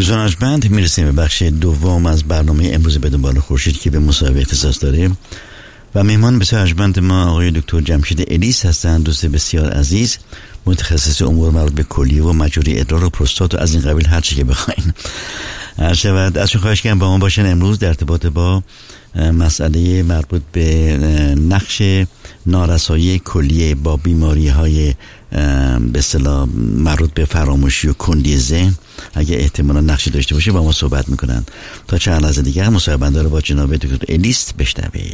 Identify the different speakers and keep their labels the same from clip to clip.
Speaker 1: دوستان ارجمند، میرسیم به بخش دوم از برنامه امروز به دنبال خورشید که به مصاحبه اختصاص داریم و مهمان بسیار ارجمند ما آقای دکتر جمشید الیس هستند. دوست بسیار عزیز، متخصص امور مربوط به کلیه و مجاری ادرار و پروستات و از این قبیل هر چی که بخواین. شود ازشون خواهش کنم با ما باشن امروز در ارتباط با مسئله مربوط به نقش نارسایی کلیه با بیماری‌های به اصطلاح مربوط به فراموشی و کندی ذهن اگه احتمالا نقشی داشته باشه با ما صحبت میکنن. تا چند لحظه دیگر مصاحبه رو با جناب دکتر الیس بشنوید.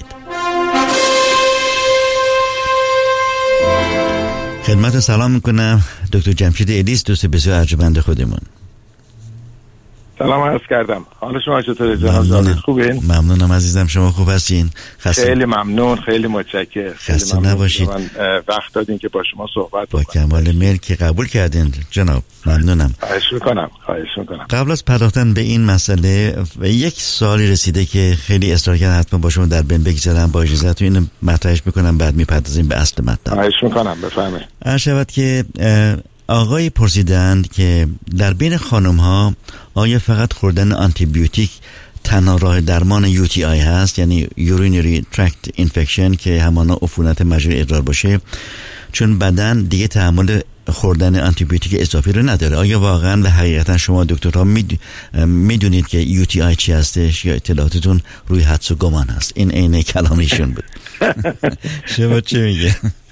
Speaker 1: خدمت سلام میکنم دکتر جمشید الیس، دوست بسیار ارجمند خودمون.
Speaker 2: سلام عرض کردم. حال شما چطوره جناب؟ خوبین؟
Speaker 1: ممنونم عزیزم، شما خوب هستین؟
Speaker 2: خیلی ممنون، خیلی متشکرم.
Speaker 1: خسته نباشید.
Speaker 2: من وقت دادین که با شما صحبت
Speaker 1: با کمال میل که قبول کردین جناب، ممنونم.
Speaker 2: خواهش میکنم.
Speaker 1: قبل از پرداختن به این مسئله یک سوالی رسیده که خیلی اصرار کردن حتما با شما در بین بگذارم، با اجازهتون اینو مطرحش میکنم بعد میپردازیم به اصل مطلب.
Speaker 2: خواهش میکنم، بفرمایید.
Speaker 1: عرض شود که آقای پرسیدند که در بین خانم ها آیا فقط خوردن آنتی بیوتیک تنها راه درمان UTI هست، یعنی urinary tract infection که همانا عفونت مجاری ادرار باشه، چون بدن دیگه تحمل خوردن آنتی بیوتیک اضافی رو نداره. آیا واقعا و حقیقتا شما دکترها میدونید که UTI چی هستش یا اطلاعاتتون روی حدس و گمان هست؟ این عین کلامیشون بود. شما چه میگه؟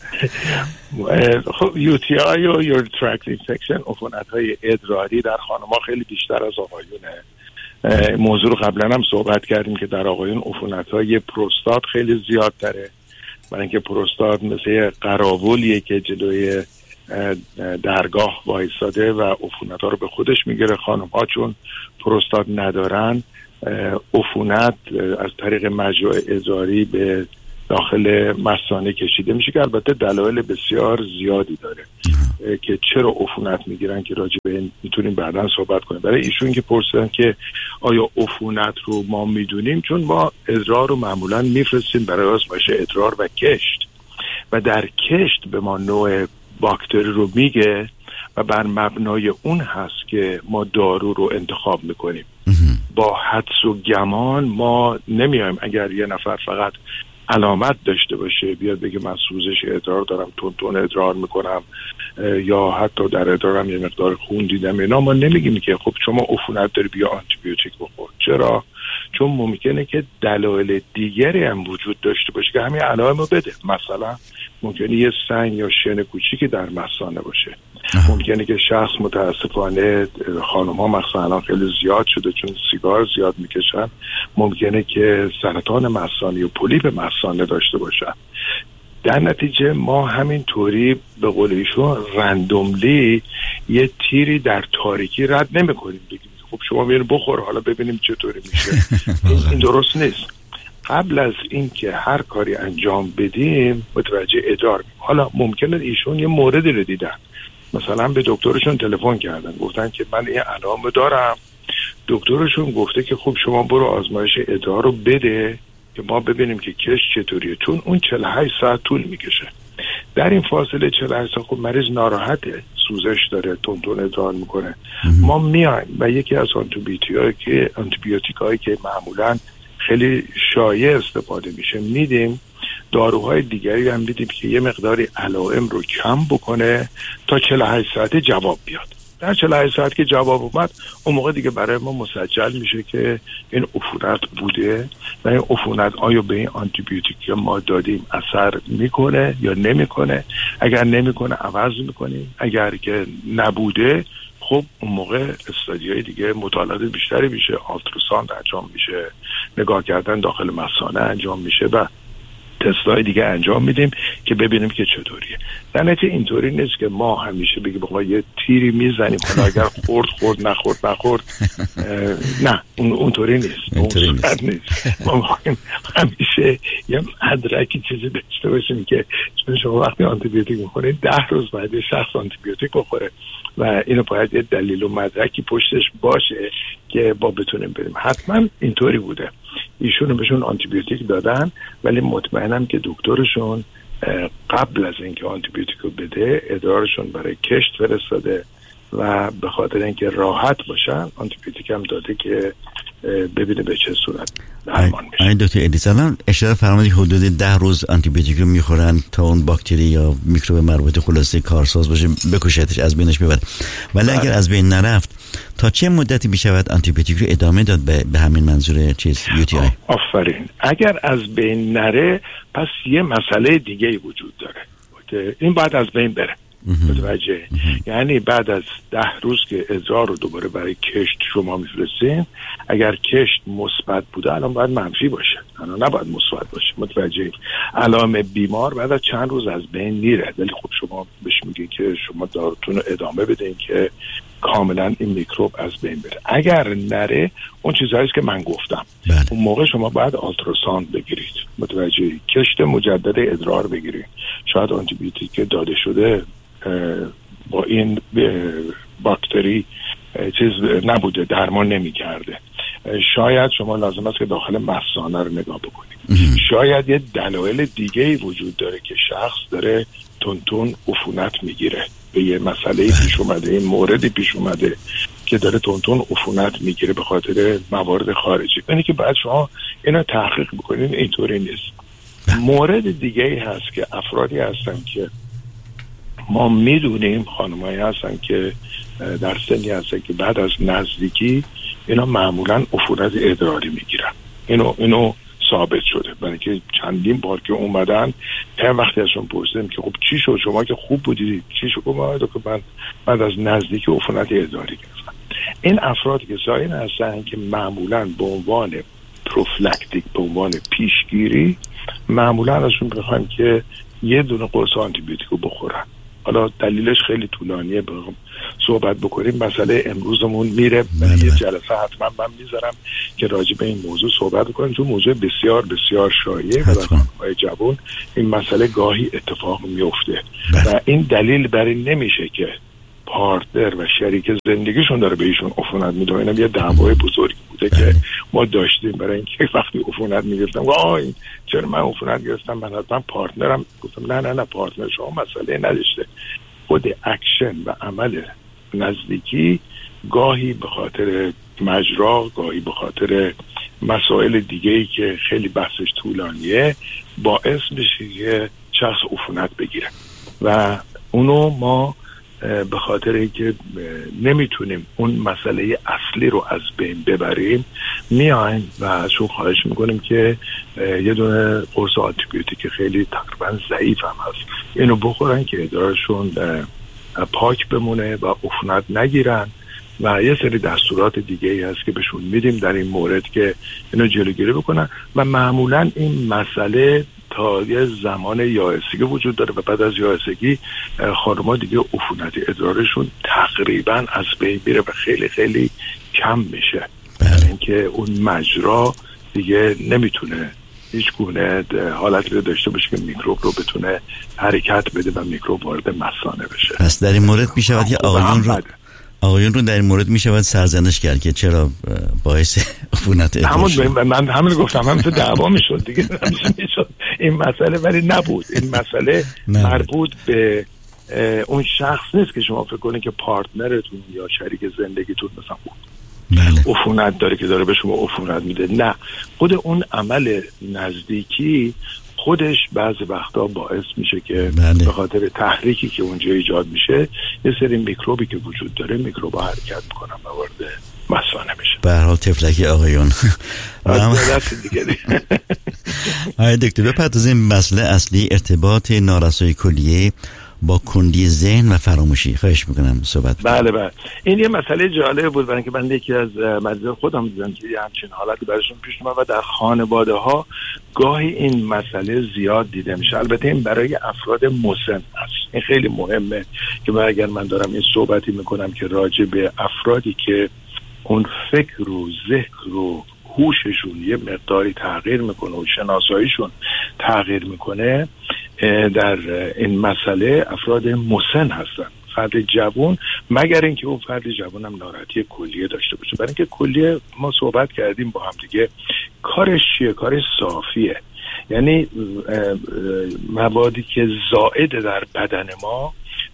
Speaker 2: خب UTI یا urinary tract infection عفونت‌های ادراری در خانم‌ها خیلی بیشتر از آقایونه. موضوع رو قبلا هم صحبت کردیم که در آقایون عفونت‌های پروستات خیلی زیادتره، برای اینکه پروستات مثل قراولیه که جلوی درگاه وایساده و عفونت‌ها رو به خودش میگیره. خانم‌ها چون پروستات ندارن، عفونت از طریق مجرا ادراری به داخل مثانه کشیده میشه که البته دلایل بسیار زیادی داره که چرا عفونت میگیرن که راجع به این میتونیم بعداً صحبت کنیم. برای ایشون که پرسیدن که آیا عفونت رو ما میدونیم، چون ما ادرار رو معمولاً میفرستیم برای آزمایش ادرار و کشت و در کشت به ما نوع باکتری رو میگه و بر مبنای اون هست که ما دارو رو انتخاب میکنیم. با حدس و گمان ما نمیایم. اگر یه نفر فقط علامت داشته باشه بیاد بگه من سوزش ادرار دارم، تون ادرار میکنم یا حتی در ادرارم یه مقدار خون دیدم، اینا ما نمیگیم که خب شما عفونت داری بیا آنتی بیوتیک بخور. چرا؟ چون ممکنه که دلایل دیگری هم وجود داشته باشه که همین علائمو بده. مثلا ممکنه یه سنگ یا شن کوچیکی در مثانه باشه. ممکنه که شخص متاسفانه خانم‌ها مثلا خیلی زیاد شده چون سیگار زیاد میکشن، ممکنه که سرطان مثانه یا پولیپ مثانه داشته باشن. در نتیجه ما همینطوری به قول ایشون رندوملی یه تیری در تاریکی رد نمی‌کنیم بگیم خب شما بیاین بخور حالا ببینیم چطوری میشه. این درست نیست. قبل از این که هر کاری انجام بدیم متوجه ادرار. حالا ممکنه ایشون یه موردی رو دیدن، مثلا به دکترشون تلفن کردن گفتن که من این علائم دارم، دکترشون گفته که خب شما برو آزمایش ادرار رو بده که ما ببینیم که کش چطوریه، چون اون 48 ساعت طول میکشه. در این فاصله 48 ساعت خب مریض ناراحته، سوزش داره، تون ادرار میکنه. ما میایم و یکی از آنتیبیوتیک هایی که معمولا خیلی شایع استفاده میشه میدیم. داروهای دیگری هم دیدیم که یه مقداری علائم رو کم بکنه تا 48 ساعت جواب بیاد. در 48 ساعت که جواب اومد اون موقع دیگه برای ما مسجل میشه که این عفونت بوده و این عفونت آیا به این آنتی بیوتیک که ما دادیم اثر میکنه یا نمیکنه. اگر نمیکنه عوض میکنیم، اگر که نبوده خب اون موقع استادیای دیگه مطالعات بیشتری میشه، آلتراساند انجام میشه، نگاه کردن داخل مثانه انجام میشه و تستای دیگه انجام میدیم که ببینیم که چطوریه. در نتیجه اینطوری نیست که ما همیشه بگیم بخوا یه تیری میزنیم حالا اگر خورد نخورد نه اونطوری نیست. ما همیشه یه مدرکی چیزی داشته باشیم که شما وقتی آنتی بیوتیک میخورید 10 روز بعد شخص آنتی بیوتیک بخوره و اینو باید یه دلیل و مدرکی پشتش باشه که با بتونیم بریم. حتما اینطوری بوده. ایشون بهشون آنتی بیوتیک دادن ولی مطمئنم که دکترشون قبل از اینکه آنتی بیوتیک رو بده ادرارشون برای کشت فرستاده و به خاطر اینکه راحت باشن آنتیبیوتیک هم داده که ببینه به چه صورت درمان میشه.
Speaker 1: این دکتر ادیس الان اشاره فرمودید حدود 10 روز آنتیبیوتیک رو میخورن تا اون باکتری یا میکروب مربوط خلاصه کارساز باشه بکشتش، از بینش ببره. ولی اگر از بین نرفت تا چه مدتی میشود آنتیبیوتیک رو ادامه داد به همین منظور چیز UTI؟
Speaker 2: آفرین. اگر از بین نره پس یه مسئله دیگه وجود داره، این باید از بین بره. متوجه؟ یعنی بعد از 10 روز که ادرار رو دوباره برای کشت شما میفرستین، اگر کشت مثبت بوده الان باید منفی باشه، الان نباید مثبت باشه. متوجه؟ علائم بیمار بعد از چند روز از بین میره، ولی خب شما بهش میگین که شما دارتون رو ادامه بدین که کاملا این میکروب از بین بره. اگر نره اون چیزهایی که من گفتم اون موقع شما باید آلتراساوند بگیرید. متوجه؟ کشت مجدد ادرار بگیرید. شاید آنتیبیوتیک داده شده با این باکتری چیز نبوده، درمان نمی کرده. شاید شما لازم است که داخل مثانه رو نگاه بکنید. شاید یه دلایل دیگه وجود داره که شخص داره تون عفونت میگیره، به یه مسئله پیش اومده، این موردی پیش اومده که داره تون عفونت میگیره به خاطر موارد خارجی. اینه که بعد شما اینو تحقیق بکنید. اینطوری نیست. مورد دیگه هست که افرادی هستن که ما میدونیم، خانمایی هستن که در سنی هستن که بعد از نزدیکی اینا معمولا عفونت ادراری میگیرن. اینو ثابت شده، برای که چندین بار که اومدن هر وقتی ازشون پرسیدیم که خب چی شد، شما که خوب بودید چی شد، که من بعد از نزدیکی عفونت ادراری گرفتم. این افرادی که زاین هستن که معمولا به عنوان پروفیلاکتیک، به عنوان پیشگیری، معمولا ازشون بخوایم که یه دونه قرص آنتیبیوتیک رو بخورن. حالا دلیلش خیلی طولانیه، بخوام صحبت بکنیم مسئله امروزمون میره. یه جلسه حتما من میذارم که راجع به این موضوع صحبت بکنیم، چون موضوع بسیار بسیار شایعه و در جوان این مسئله گاهی اتفاق میفته و این دلیل بر این نمیشه که پارتنر و شریک زندگیشون داره به ایشون عفونت میده. اینم یه دعوای بزرگی بوده که ما داشتیم برای اینکه وقتی عفونت میگرفتم این چرا من عفونت گرفتم، من حتما پارتنرم. گفتم نه پارتنر شما مسئله نداشته، خود اکشن و عمل نزدیکی گاهی به خاطر مجرا، گاهی به خاطر مسائل دیگه‌ای که خیلی بحثش طولانیه باعث میشه که شخص عفونت بگیره و اونو ما به خاطر اینکه نمیتونیم اون مسئله اصلی رو از بین ببریم میایم و ازشون خواهش میکنیم که یه دونه قرص آنتیبیوتیک خیلی تقریبا ضعیف هم هست اینو بخورن که ادرارشون پاک بمونه و عفونت نگیرن و یه سری دستورات دیگه ای هست که بهشون میدیم در این مورد که اینو جلوگیری بکنن و معمولا این مسئله تا یه زمان یائسگی وجود داره و بعد از یائسگی خانم‌ها دیگه عفونت ادرارشون تقریبا از بین میره و خیلی خیلی کم میشه، برای اینکه اون مجرا دیگه نمیتونه هیچ گونه حالتی رو داشته باشه که میکروب رو بتونه حرکت بده و میکروب وارد مثانه بشه.
Speaker 1: پس در این مورد میشود که آقایون رو در این مورد میشود سرزنش کرد که چرا باعث عفونت ادرار
Speaker 2: من همین گفتم، همین تو دعوا میشد دیگه میشد این مسئله، ولی نبود. این مسئله مربوط به اون شخص نیست که شما فکر کنید که پارتنرتون یا شریک زندگیتون مثلا عفونت داره که داره به شما عفونت میده. نه، خود اون عمل نزدیکی خودش بعضی وقتا باعث میشه که به خاطر تحریکی که اونجا ایجاد میشه یه سری میکروبی که وجود داره میکروبا حرکت میکنن و وارد مثانه میشه.
Speaker 1: به هر حال تفلکی آقایون آقای دکتر بپردازیم مسئله اصلی، ارتباط نارسایی کلیه با کندی ذهن و فراموشی. خواهش میکنم صحبت.
Speaker 2: بله این یه مسئله جالب بود، برای اینکه من یکی از مریضان خودم دیدم که همچین حالتی براشون پیش اومد و در خانواده ها گاهی این مسئله زیاد دیده میشه. البته این برای افراد مسن هست، این خیلی مهمه که اگر من دارم این صحبتی میکنم که راجع به افرادی که اون فکر و ذکر و هوششون یه مقداری تغییر میکنه و شناساییشون تغییر میکنه، در این مسئله افراد مسن هستن. فرد جوان، مگر اینکه اون فرد جوان هم ناراحتی کلیه داشته باشه. برای اینکه کلیه ما صحبت کردیم با هم دیگه، کارش چیه؟ کارش صافیه، یعنی موادی که زائد در بدن ما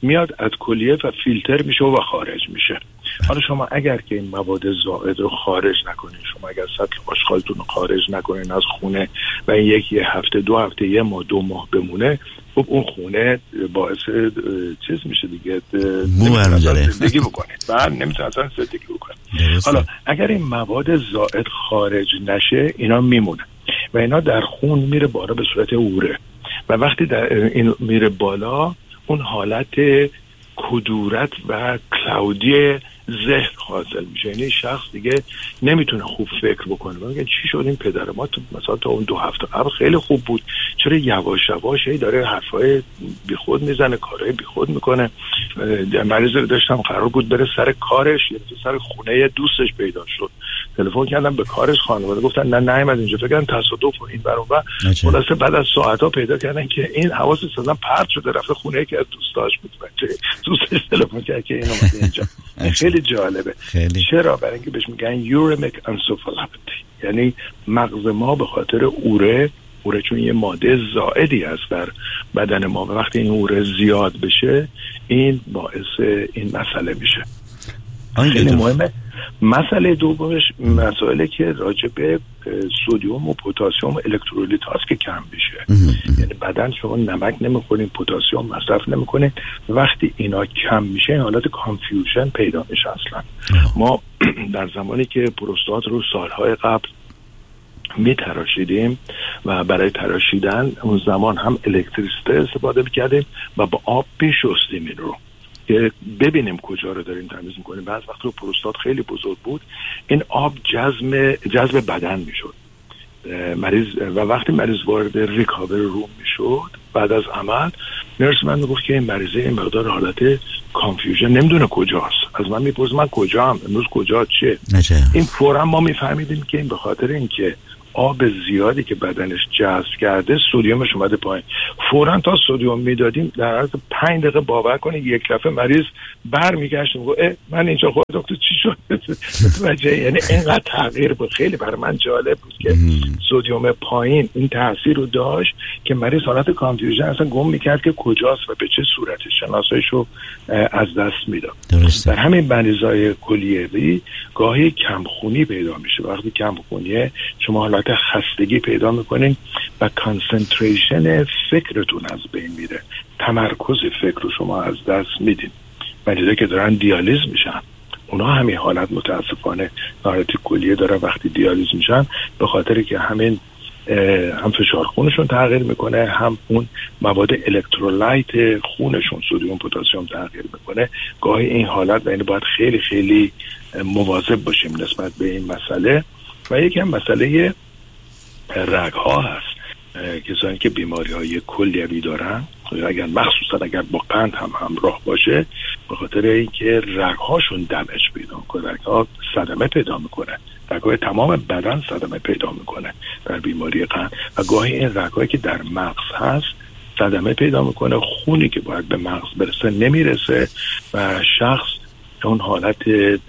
Speaker 2: میاد از کلیه و فیلتر میشه و خارج میشه. حالا شما اگر که این مواد زائد رو خارج نکنین، شما اگر سطل آشغالتون رو خارج نکنین از خونه و این یه هفته 2 هفته 1 ماه 2 ماه بمونه، خب اون خونه باعث چیز میشه دیگه،
Speaker 1: نمیتونه
Speaker 2: زندگی بکنه و نمیتونه اصلا زندگی بکنه. حالا اگر این مواد زائد خارج نشه اینا میمونه و اینا در خون میره بالا به صورت اوره و وقتی در این میره بالا اون حالت کدورت و کلاودی ذهن حاصل میشه. یعنی شخص دیگه نمیتونه خوب فکر بکنه. میگه چی شد این پدر ما مثلا تا اون 2 هفته قبل خیلی خوب بود، چرا یواش یواش داره حرفای بیخود میزنه، کارهای بیخود میکنه. مریض رو داشتم قرار بود بره سر کارش، یا سر خونه دوستش پیدا شد، تلفن کردم به کارش، خانواده گفتن نه نیومد اینجا، فکر کردن تصادف و این برون و خلاصه بعد از ساعت‌ها پیدا کردن که این حواسش اصلا پرت شده، رفته خونه که از دوستاش بود، بچه دوستش تلفن کرد که این اومده اینجا. خیلی جالبه. چرا؟ برای اینکه بهش میگن یورمیک انسفالوپاتی، یعنی مغز ما به خاطر اوره چون یه ماده زائدی هست در بدن ما و وقتی این اوره زیاد بشه این باعث این مسئله میشه. خیلی مهمه. مسئله دومش مسائلی که راجع به سدیم و پتاسیم و الکترولیت هاست که کم بشه. یعنی بدن شما نمک نمیخورین، پتاسیم مصرف نمیکنین، وقتی اینا کم میشه این حالت کانفیوژن پیدا میشه. اصلا ما در زمانی که پروستات رو سالهای قبل میتراشیدیم و برای تراشیدن اون زمان هم الکتریسیته استفاده میکردیم و با آب میشستیم این رو که ببینیم کجا رو داریم تمیز میکنیم. بعض وقت رو پروستات خیلی بزرگ بود، این آب جذب بدن میشد مریض و وقتی مریض وارد ریکاور روم میشد بعد از عمل، نرس من میگفت که این مریضه این مقدار حالت کانفیوژن نمیدونه کجاست. از من میپرسه من کجام امروز، کجا چیه؟ این فورا ما میفهمیدیم که این به خاطر اینکه آب زیادی که بدنش جذب کرده سدیمش اومده پایین. فوراً تا سدیم میدادیم در عرض 5 دقیقه باور کنید یک دفعه مریض برمیگشت میگه من اینجا خود دکتر چی شد؟ متوجه؟ یعنی اینقدر تغییر بود. خیلی برای من جالب بود که سدیم پایین این تاثیر رو داشت که مریض حالت کانفیوژن اصلا گم میکرد که کجاست و به چه صورتی، شناساییشو از دست میداد. در همین مریضای کلیوی گاهی کمخونی پیدا میشه. وقتی کمخونیه شما حالت خستگی پیدا میکنین و کانسنتریشن فکرتون از بین میره، تمرکز فکر رو شما از دست میدین. مریضایی که دارن دیالیز میشن اونا همین حالت متاسفانه حالت کلیه دارن وقتی دیالیز میشن، به خاطر که همین هم فشار خونشون تغییر میکنه، هم اون مواد الکترولایت خونشون سدیم پتاسیم تغییر میکنه. گاهی این حالت و اینو باید خیلی خیلی مواظب باشیم نسبت به این مسئله. و یکی هم مسئله رگ ها هست. کسانی که بیماری های کلیوی دارن اگر مخصوصا اگر با قند هم همراه باشه، به خاطر اینکه رگ هاشون دمج پیدا میکنه، رگ ها صدمه پیدا میکنه، رگ های تمام بدن صدمه پیدا میکنه در بیماری قند و گاهی این رگ هایی که در مغز هست صدمه پیدا میکنه، خونی که باید به مغز برسه نمیرسه و شخص اون حالت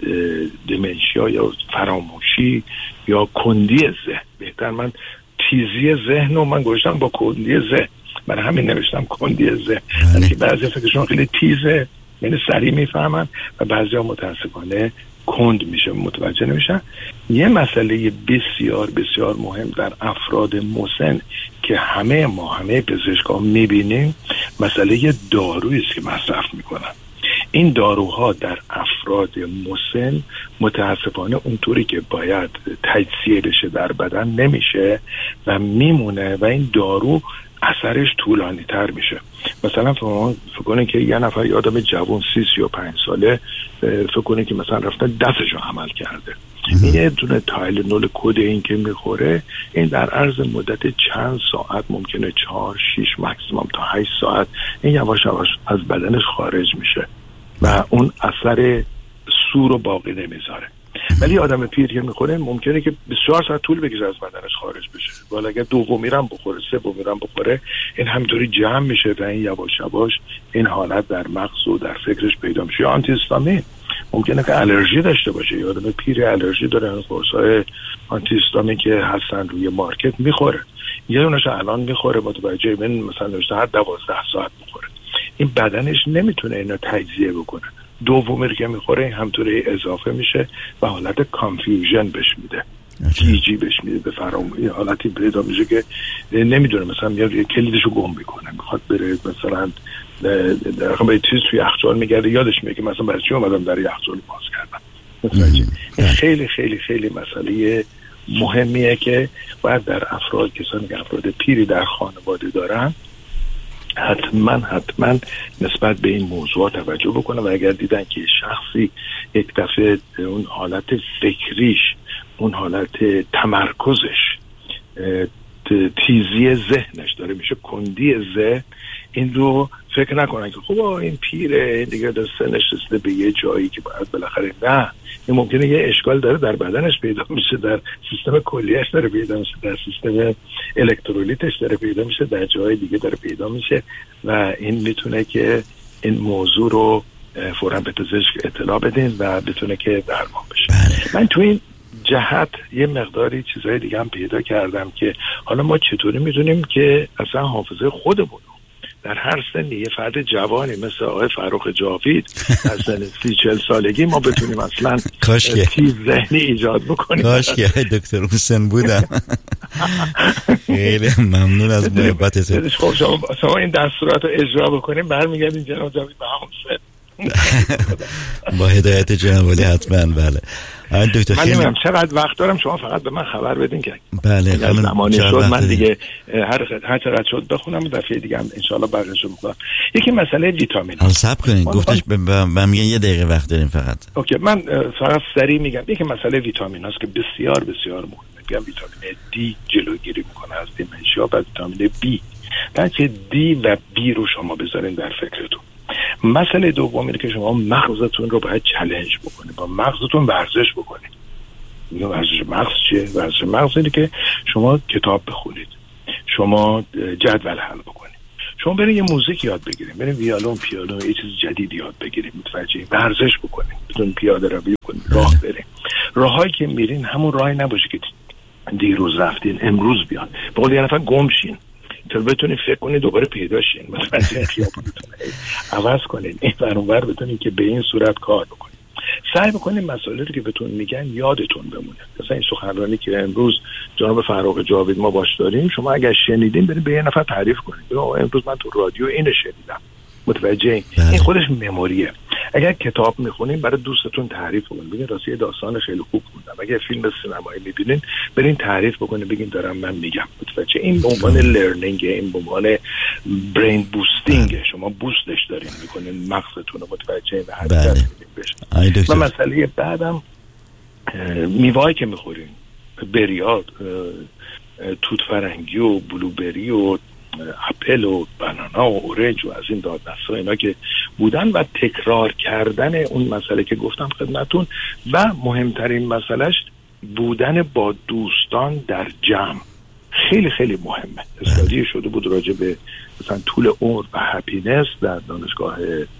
Speaker 2: دیمنشیا یا فراموشی یا کندی ذهن، بهتر من تیزی ذهن رو من گذاشتم با کندی ذهن، برای همین نوشتم کندی ذهن. یعنی بعضی فکرشون خیلی تیزه، یعنی سریع میفهمن و بعضی ها متاسفانه کند میشه، متوجه نمیشن. یه مسئله بسیار بسیار مهم در افراد مسن که همه پزشکا میبینیم، مسئله دارویی است که مصرف میکنن. این داروها در افراد مسن متاسفانه اونطوری که باید تجزیه بشه در بدن نمیشه و میمونه و این دارو اثرش طولانی تر میشه. مثلا فکر کنید که یه نفر یه آدم جوان 35 ساله فکر کنید که مثلا رفته دستشو عمل کرده، این یه دونه تایلنول کد این که میخوره، این در عرض مدت چند ساعت ممکنه 4 6 ماکسیمم تا 8 ساعت این یواش یواش از بدنش خارج میشه و اون اثر سور رو باقی نمیذاره. ولی آدم پیر که میخوره ممکنه که 24 ساعت طول بکشه از بدنش خارج بشه، ولی اگر دومی هم بخوره، سومی هم بخوره، این همینطوری جمع میشه و این یواش یواش این حالت در مغز و در فکرش پیدا میشه. آنتی هیستامین ممکنه که الرژی داشته باشه، یا آدم پیر الرژی داره، قرصای آنتی هیستامین که هستن روی مارکت میخوره، یه دونش الان میخوره، متوجه من مثلا داشته هر 12 ساعت بخوره. این بدنش نمیتونه اینو تجزیه بکنه. دومی که میخوره همطوری اضافه میشه و حالت کانفیوژن بهش میده، گیجی بهش میده، به فراموشی حالتی پیدا میشه که نمیدونه، مثلا میاد کلیدشو گم میکنه، میخواد بره مثلا در به چیز توی یخچال میگرده، یادش میاد که مثلا برای چی اومدم در یخچال باز کردم. این خیلی خیلی خیلی مسئله مهمیه که باید در افراد، کسانی که افراد پیری در خانواده دارن، حتما نسبت به این موضوع توجه بکنه و اگر دیدن که شخصی یک دفعه اون حالت فکریش، اون حالت تمرکزش، تیزی ذهنش داره میشه کندی ذهن، این رو فکر نکنن که خب این پیره، این دیگه در سنش رسیده به یه جایی که باید بالاخره. نه، این ممکنه یه اشکال داره در بدنش پیدا میشه، در سیستم کلیهش داره پیدا میشه، در سیستم الکترولیتش داره پیدا میشه، در جای دیگه داره پیدا میشه و این میتونه که این موضوع رو فوراً به پزشک اطلاع بدین و بتونه که درمان بشه. من تو این جهت یه مقداری چیزهای دیگه هم پیدا کردم که حالا ما چطوری میدونیم که اصلا حافظه خودمون در هر سنی، یه فرد جوانی مثل آقای فرخ جاوید در سن 30-40 سالگی ما بتونیم اصلا تیز ذهنی ایجاد بکنیم.
Speaker 1: کاش که دکتر حسین بودم. خیلی ممنون از محبتتون.
Speaker 2: خب شما این دستورات رو اجرا بکنیم برمیگردیم جناب جاوید به همون سن.
Speaker 1: با هدایت جناب عالی حتما. بله دکتر،
Speaker 2: من نمیدونم چقدر وقت دارم، شما فقط به من خبر بدین که
Speaker 1: بله
Speaker 2: زمانی شد من دیگه هر چقدر شد بخونم و دفعه دیگه هم انشالله بقیه‌شو میکنم. یکی مسئله ویتامین.
Speaker 1: حالا صبر کنین، گفتش من میگم یه دقیقه وقت داریم فقط.
Speaker 2: اوکی، من فقط سریع میگم. یکی مسئله ویتامین هست که بسیار بسیار مهمه. میگم ویتامین دی جلوگیری میکنه از دیمنشیا، و ویتامین بی. بچه دی و بی رو شما بذارین در فکرتون. مسئله دوم اینه که شما مغزتون رو باید چالش بکنید، با مغزتون ورزش بکنید. میگم ورزش مغز چیه؟ ورزش مغز اینه که شما کتاب بخونید، شما جدول حل بکنید، شما برید یه موزیک یاد بگیرید، برید ویولون، پیانو، یه چیز جدید یاد بگیرید، متوجه ورزش بکنید، بتون پیاده روی کنید، راه برید. راهایی که میرین همون راهی نباشه که دیروز رفتین امروز بیان. به قول یه نفر گم شین تا بتونید فکر کنید دوباره پیدا شین، مثلا خیابونتون عوض کنید، این برانور بتونید که به این صورت کار بکنید. سعی بکنید مسائلی رو که بهتون میگن یادتون بمونه. مثلا این سخنرانی که امروز جناب فرخ جاوید ما باش داریم، شما اگر شنیدین برید به یه نفر تعریف کنید، امروز من تو رادیو اینو شنیدم، متوجه؟ این خودش مموریه. اگر کتاب میخونین برای دوستتون تعریف کنین، بگین راستی داستان خیلی خوب خوندم. اگر فیلم سینمایی میبینین برین تعریف بکنین، بگین دارم من میگم، متوجه؟ این به عنوان لرنینگ، این به عنوان برین بوستینگ، شما بوستش دارین میکنین مغزتون رو، متوجه؟ و حرکت میدین. و مسئله بعدم میوه‌ای که میخورین، بریات، توت فرنگی و بلوبری و اپل و بنانا و اورنج و از این دادنسا اینا که بودن و تکرار کردن اون مسئله که گفتم خدمتون. و مهمترین مسئلهش بودن با دوستان در جمع خیلی خیلی مهمه. استادی شده بود راجع به مثلا طول عمر و هپینس در دانشگاه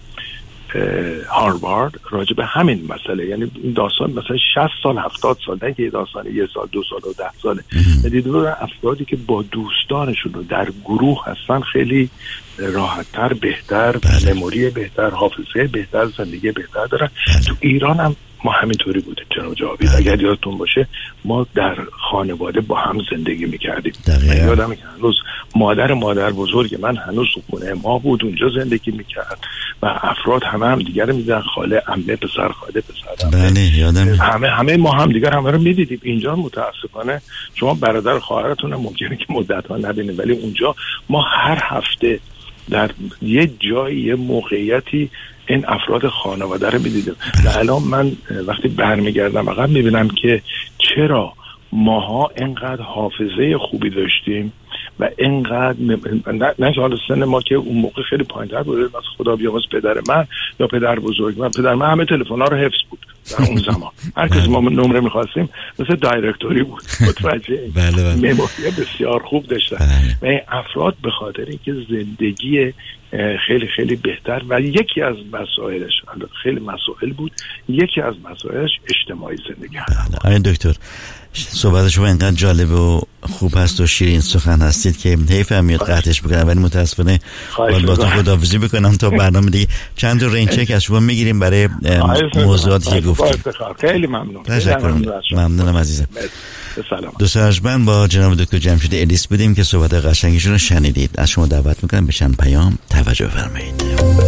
Speaker 2: هاروارد راجع به همین مسئله. یعنی این داستان مثلا 60 سال 70 سال، نه که داستان 1 سال 2 سال و 10 ساله. دیدن افرادی که با دوستانشون رو در گروه هستن خیلی راحت‌تر، بهتر، مموری بهتر، حافظه بهتر، زندگی بهتر دارن. تو ایران هم ما همینطوری بوده جناب جاوید. اگر یادتون باشه ما در خانواده با هم زندگی میکردیم. من یادمه که هنوز مادر بزرگ من هنوز خونه ما بود، اونجا زندگی میکرد و افراد هم دیگر رو میدیدن، خاله، عمه، پسر خاله، پسر عمه، همه ما هم دیگر همه رو میدیدیم. اینجا متاسفانه شما برادر خواهرتون ممکنه که مدت‌ها نبینید، ولی اونجا ما هر هفته در یه جایی یه موقعیتی این افراد خانواده رو میدیدم. و الان من وقتی برمیگردم عقب میبینم که چرا ماها اینقدر حافظه خوبی داشتیم و اینقدر نه که حالا سن ما که اون موقع خیلی پایین‌تر بود، مثلا خدا بیامرز پدر من یا پدر بزرگ من، پدر من همه تلفن‌ها رو حفظ بود در اون زمان. هر کسی ما نمره می‌خواستیم مثل دایرکتوری بود، متوجه؟ مموری بسیار خوب داشتن. و این افراد به خاطر اینکه زندگی خیلی خیلی بهتر و یکی از مسائلش خیلی مسائل بود، یکی از مسائلش اجتماعی زندگی.
Speaker 1: آقای دکتر صحبت شما اینقدر جالب و خوب هست و شیرین سخن هستید که حیف هم میاد قطعش بکنم، ولی متاسفانه باید با تو خداحافظی بکنم تا برنامه دیگه. چند تا رینچک از شما میگیریم برای موضوعاتی که گفتید.
Speaker 2: خیلی ممنون.
Speaker 1: ممنونم عزیزم. دوست ارجمند با جناب دکتر جمشید الیس بودیم که صحبت قشنگشون رو شنیدید. از شما دعوت میکنم به چند پیام توجه فرمایید.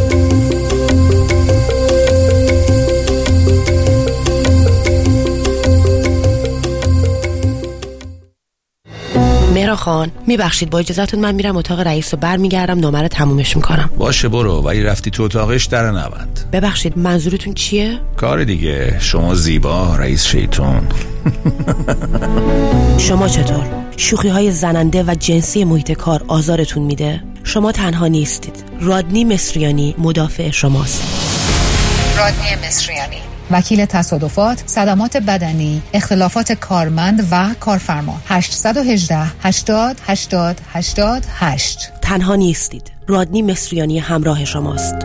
Speaker 3: مهران خان میبخشید با اجازهتون من میرم اتاق رئیس و برمیگردم نامه رو تمومش میکنم.
Speaker 4: باشه برو، ولی رفتی تو اتاقش در نبند.
Speaker 3: ببخشید منظورتون چیه؟
Speaker 4: کار دیگه. شما زیبا رئیس شیطون.
Speaker 3: شما چطور؟ شوخی های زننده و جنسی محیط کار آزارتون میده؟ شما تنها نیستید. رادنی مصریانی مدافع شماست.
Speaker 5: رادنی مصریانی، وکیل تصادفات، صدمات بدنی، اختلافات کارمند و کارفرما. 818 80 80 88.
Speaker 3: تنها نیستید. رادنی مصریانی همراه شماست.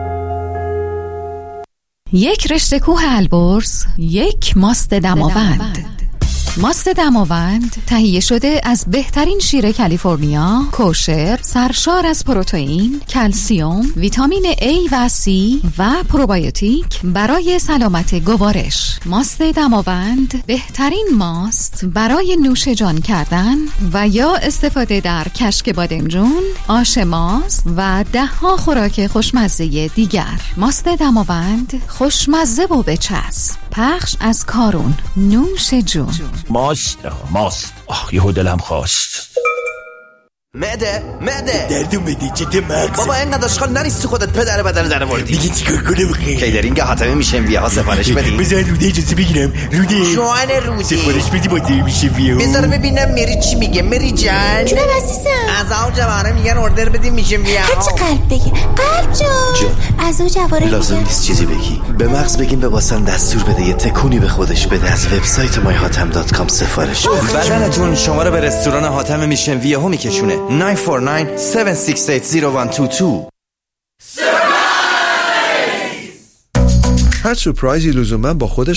Speaker 6: یک رشته کوه البرز، یک ماست دماوند. ماست دماوند تهیه شده از بهترین شیر کالیفرنیا، کوشر، سرشار از پروتئین، کلسیم، ویتامین A و C و پروبیوتیک برای سلامت گوارش. ماست دماوند بهترین ماست برای نوش جان کردن و یا استفاده در کشک بادمجون، آش ماست و 10 خوراک خوشمزه دیگر. ماست دماوند خوشمزه و بچسب. پخش از کارون. نوش جون.
Speaker 7: ماست یهو دلم خواست.
Speaker 8: معده
Speaker 7: دردم بده چته مغز
Speaker 8: بابا اینقدر اشغال نریست تو خودت پدر بدن در آوردی.
Speaker 7: دیگه چیکار کنم بخیر؟
Speaker 8: کیدرینگ حاتمی میشن ویاها سفارش بدی.
Speaker 7: بذار روده اجازه بگیرم. روده
Speaker 8: جوان روده
Speaker 7: سفارش بدی با دیر میشه ویاها.
Speaker 8: بذار ببینم میری چی میگه. میری جان
Speaker 9: جونم عزیزم.
Speaker 8: از اون جواره میگن اوردر بدیم میشه ویاها.
Speaker 9: هرچی قلب بگه. قلب جان از اون جواره
Speaker 10: لازم نیست چیزی بگی. به مغز بگیم به واسن دستور بده یه تکونی به خودش بده. از وبسایت myhatam.com سفارش بده.
Speaker 8: بدنتون شما رو به رستوران حاتم میشن ویاها میکشونه. 949 7680122.
Speaker 11: هر سورپرایزی لزوما با خودش